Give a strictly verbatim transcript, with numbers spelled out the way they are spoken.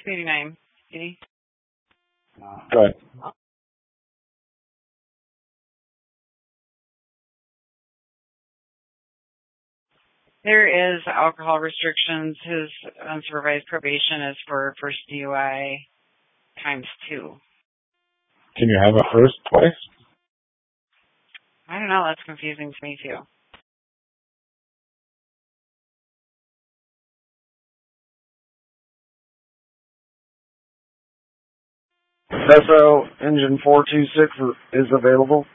eighty-nine. eighty? Go ahead. There is alcohol restrictions. His unsupervised probation is for first D U I times two. Can you have a first twice? I don't know. That's confusing to me, too. S O engine four two six is available.